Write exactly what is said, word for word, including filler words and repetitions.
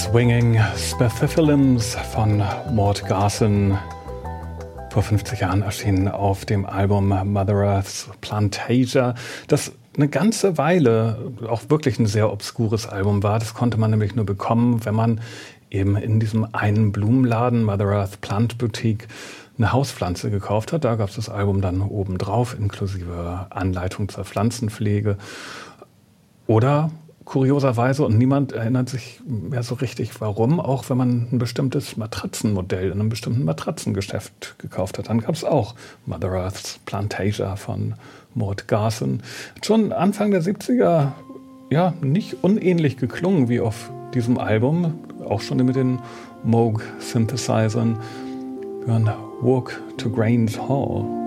Swinging Spathiphyllums von Maud Garson, vor fünfzig Jahren erschienen auf dem Album Mother Earth's Plantasia, das eine ganze Weile auch wirklich ein sehr obskures Album war. Das konnte man nämlich nur bekommen, wenn man eben in diesem einen Blumenladen, Mother Earth Plant Boutique, eine Hauspflanze gekauft hat. Da gab es das Album dann obendrauf, inklusive Anleitung zur Pflanzenpflege. Oder kurioserweise, und niemand erinnert sich mehr so richtig, warum, auch wenn man ein bestimmtes Matratzenmodell in einem bestimmten Matratzengeschäft gekauft hat. Dann gab es auch Mother Earth's Plantasia von Maud Garson. Schon Anfang der siebziger, ja, nicht unähnlich geklungen wie auf diesem Album, auch schon mit den Moog Synthesizern. Wir hören Walk to Grange Hall.